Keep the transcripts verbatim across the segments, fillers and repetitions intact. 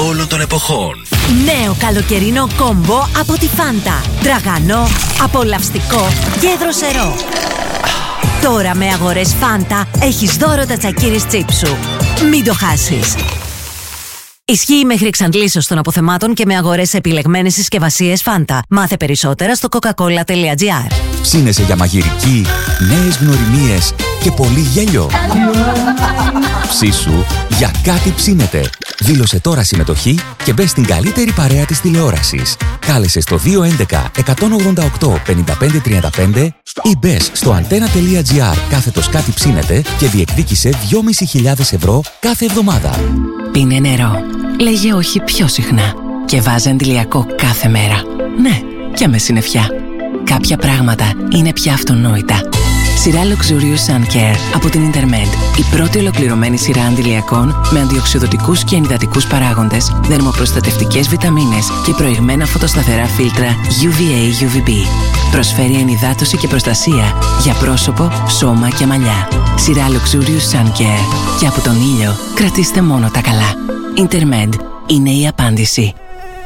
όλων των εποχών. Νέο καλοκαιρινό κόμπο από τη Φάντα. Τραγανό, απολαυστικό και δροσερό. Τώρα με αγορές Φάντα έχεις δώρο τα τσακίρις τσίψου. Μην το χάσεις. Ισχύει μέχρι εξαντλήσεως των αποθεμάτων και με αγορές σε επιλεγμένες συσκευασίες Φάντα. Μάθε περισσότερα στο coca-cola τελεία gr. Ψήνεσαι για μαγειρική, νέες γνωριμίες και πολύ γέλιο. Ψήσου για κάτι ψήνεται. Δήλωσε τώρα συμμετοχή και μπες στην καλύτερη παρέα της τηλεόρασης. Κάλεσε στο δύο έντεκα εκατόν ογδόντα οκτώ πενήντα πέντε τριάντα πέντε ή μπες στο antenna τελεία gr κάθετος κάτι ψήνεται και διεκδίκησε δυόμισι χιλιάδες ευρώ κάθε εβδομάδα. Πίνε νερό. Λέγε όχι πιο συχνά. Και βάζε αντιλιακό κάθε μέρα. Ναι, και με συννεφιά. Κάποια πράγματα είναι πια αυτονόητα. Σειρά Luxurious Sun Care από την Intermed. Η πρώτη ολοκληρωμένη σειρά αντιλιακών με αντιοξυδοτικούς και ενυδατικούς παράγοντες, δερμοπροστατευτικές βιταμίνες και προηγμένα φωτοσταθερά φίλτρα γιου βι έι γιου βι μπι. Προσφέρει ενυδάτωση και προστασία για πρόσωπο, σώμα και μαλλιά. Σειρά Luxurious Sun Care. Και από τον ήλιο κρατήστε μόνο τα καλά. Intermed είναι η απάντηση.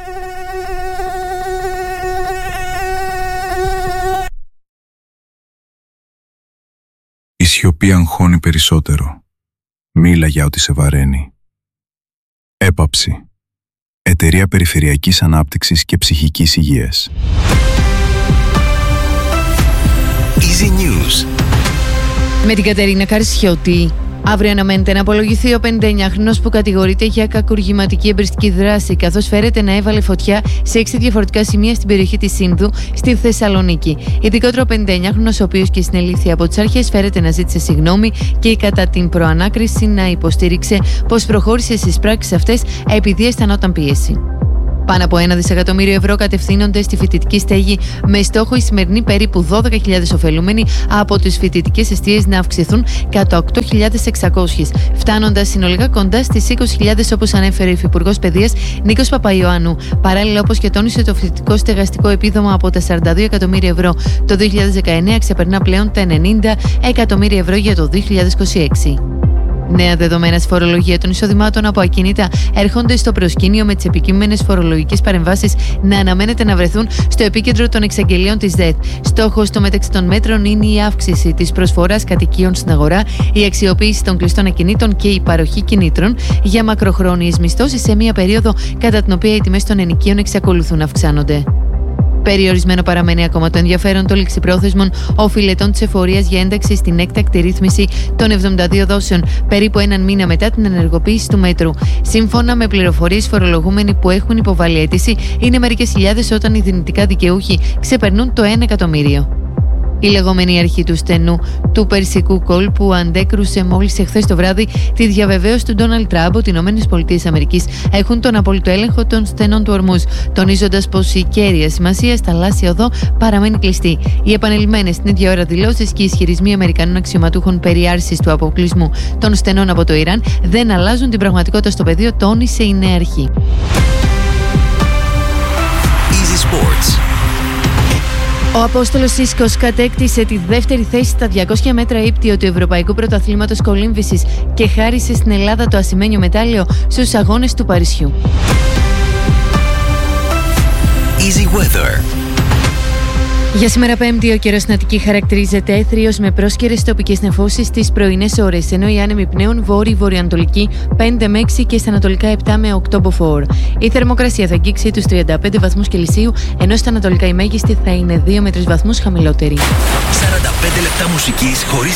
Η σιωπή αγχώνει περισσότερο. Μίλα για ό,τι σε βαραίνει. Έπαψη. Εταιρεία Περιφερειακής Ανάπτυξης και Ψυχικής Υγείας. Easy News. Με την Κατερίνα Καρσιώτη. Αύριο αναμένεται να απολογηθεί ο πενηνταεννιάχρονος που κατηγορείται για κακουργηματική εμπριστική δράση, καθώς φέρεται να έβαλε φωτιά σε έξι διαφορετικά σημεία στην περιοχή της Σύνδου, στη Θεσσαλονίκη. Ειδικότερα ο πενηνταεννιάχρονος, ο οποίος και συνελήφθη από τις αρχές, φέρεται να ζήτησε συγγνώμη και κατά την προανάκριση να υποστήριξε πως προχώρησε στις πράξεις αυτές επειδή αισθανόταν πίεση. Πάνω από ένα δισεκατομμύριο ευρώ κατευθύνονται στη φοιτητική στέγη, με στόχο οι σημερινοί περίπου δώδεκα χιλιάδες ωφελούμενοι από τις φοιτητικές εστίες να αυξηθούν κατά οκτώ χιλιάδες εξακόσιες, φτάνοντας συνολικά κοντά στις είκοσι χιλιάδες, όπως ανέφερε ο Υφυπουργός Παιδείας Νίκος Παπαϊωάννου. Παράλληλα, όπως και τόνισε, το φοιτητικό στεγαστικό επίδομα από τα σαράντα δύο εκατομμύρια ευρώ το δύο χιλιάδες δεκαεννέα ξεπερνά πλέον τα ενενήντα εκατομμύρια ευρώ για το δύο χιλιάδες είκοσι έξι. Νέα δεδομένα στη φορολογία των εισοδημάτων από ακίνητα έρχονται στο προσκήνιο, με τις επικείμενες φορολογικές παρεμβάσεις να αναμένεται να βρεθούν στο επίκεντρο των εξαγγελίων της ΔΕΘ. Στόχος στο μεταξύ των μέτρων είναι η αύξηση της προσφοράς κατοικίων στην αγορά, η αξιοποίηση των κλειστών ακινήτων και η παροχή κινήτρων για μακροχρόνιες μισθώσεις σε μία περίοδο κατά την οποία οι τιμές των ενοικίων εξακολουθούν να αυξάνονται. Περιορισμένο παραμένει ακόμα το ενδιαφέρον των ληξιπρόθεσμων οφειλετών της εφορίας για ένταξη στην έκτακτη ρύθμιση των εβδομήντα δύο δόσεων, περίπου έναν μήνα μετά την ενεργοποίηση του μέτρου. Σύμφωνα με πληροφορίες, οι φορολογούμενοι που έχουν υποβάλει αίτηση είναι μερικές χιλιάδες, όταν οι δυνητικά δικαιούχοι ξεπερνούν το ένα εκατομμύριο. Η λεγόμενη αρχή του στενού του Περσικού κόλπου αντέκρουσε μόλις εχθές το βράδυ τη διαβεβαίωση του Ντόναλντ Τραμπ ότι οι ΗΠΑ έχουν τον απόλυτο έλεγχο των στενών του Ορμούζ, τονίζοντας πως η κέρια σημασία στα θαλάσσια οδό παραμένει κλειστή. Οι επανειλημμένες την ίδια ώρα δηλώσεις και οι ισχυρισμοί Αμερικανών αξιωματούχων περί άρσης του αποκλεισμού των στενών από το Ιράν δεν αλλάζουν την πραγματικότητα στο πεδίο, τόνισε η νέα αρχή. Easy Sports. Ο Απόστολος Σίσκος κατέκτησε τη δεύτερη θέση στα διακόσια μέτρα ύπτιο του Ευρωπαϊκού Πρωταθλήματος Κολύμβησης και χάρισε στην Ελλάδα το ασημένιο μετάλλιο στους αγώνες του Παρισιού. Easy Weather. Για σήμερα Πέμπτη, ο καιρός στην Αττική χαρακτηρίζεται έθριος με πρόσκαιρες τοπικές νεφώσεις στις πρωινές ώρες, ενώ οι άνεμοι πνέουν βόρειο-βορειοανατολική πέντε με έξι και στα ανατολικά επτά με οκτώ μποφόρ. Η θερμοκρασία θα αγγίξει τους τριάντα πέντε βαθμούς Κελσίου, ενώ στα ανατολικά η μέγιστη θα είναι δύο με τρεις βαθμούς χαμηλότερη. σαράντα πέντε λεπτά μουσικής χωρίς